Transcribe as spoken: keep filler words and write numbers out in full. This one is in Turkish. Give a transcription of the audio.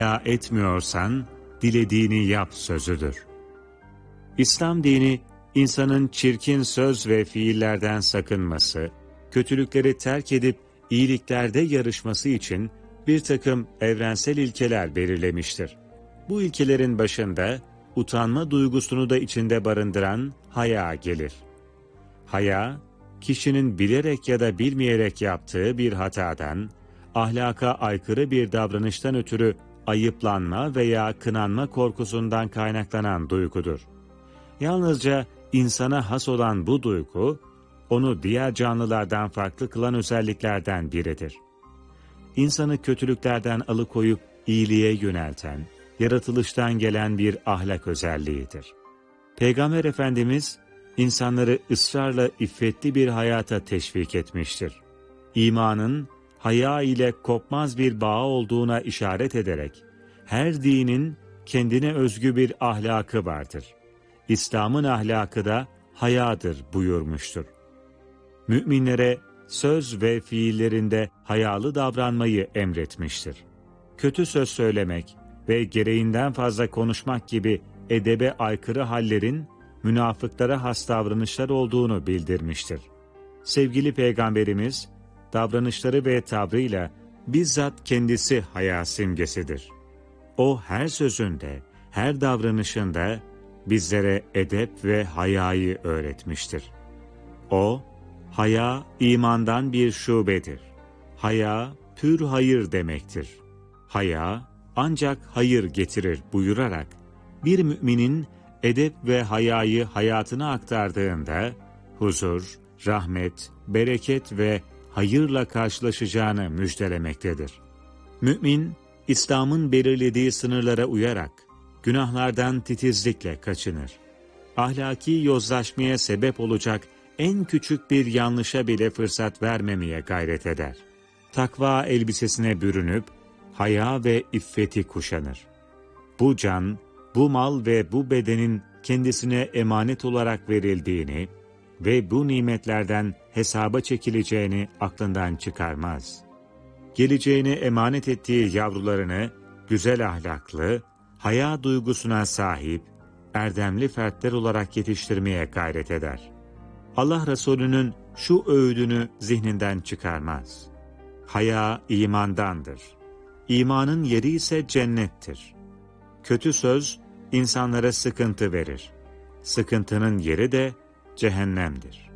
Ya etmiyorsan dilediğini yap sözüdür. İslam dini, insanın çirkin söz ve fiillerden sakınması, kötülükleri terk edip iyiliklerde yarışması için bir takım evrensel ilkeler belirlemiştir. Bu ilkelerin başında utanma duygusunu da içinde barındıran haya gelir. Haya, kişinin bilerek ya da bilmeyerek yaptığı bir hatadan, ahlaka aykırı bir davranıştan ötürü ayıplanma veya kınanma korkusundan kaynaklanan duygudur. Yalnızca insana has olan bu duygu, onu diğer canlılardan farklı kılan özelliklerden biridir. İnsanı kötülüklerden alıkoyup iyiliğe yönelten, yaratılıştan gelen bir ahlak özelliğidir. Peygamber Efendimiz, insanları ısrarla iffetli bir hayata teşvik etmiştir. İmanın, haya ile kopmaz bir bağ olduğuna işaret ederek, her dinin kendine özgü bir ahlakı vardır. İslam'ın ahlakı da hayadır buyurmuştur. Müminlere söz ve fiillerinde hayalı davranmayı emretmiştir. Kötü söz söylemek ve gereğinden fazla konuşmak gibi edebe aykırı hallerin münafıklara has davranışlar olduğunu bildirmiştir. Sevgili Peygamberimiz, davranışları ve tavrıyla bizzat kendisi haya simgesidir. O her sözünde, her davranışında bizlere edep ve hayayı öğretmiştir. O, haya imandan bir şubedir. Haya, pür hayır demektir. Haya, ancak hayır getirir buyurarak, bir müminin edep ve hayayı hayatına aktardığında, huzur, rahmet, bereket ve hayırla karşılaşacağını müjdelemektedir. Mümin, İslam'ın belirlediği sınırlara uyarak, günahlardan titizlikle kaçınır. Ahlaki yozlaşmaya sebep olacak en küçük bir yanlışa bile fırsat vermemeye gayret eder. Takva elbisesine bürünüp, haya ve iffeti kuşanır. Bu can, bu mal ve bu bedenin kendisine emanet olarak verildiğini ve bu nimetlerden hesaba çekileceğini aklından çıkarmaz. Geleceğine emanet ettiği yavrularını güzel ahlaklı, haya duygusuna sahip, erdemli fertler olarak yetiştirmeye gayret eder. Allah Resulü'nün şu öğüdünü zihninden çıkarmaz. Haya imandandır. İmanın yeri ise cennettir. Kötü söz insanlara sıkıntı verir. Sıkıntının yeri de cehennemdir.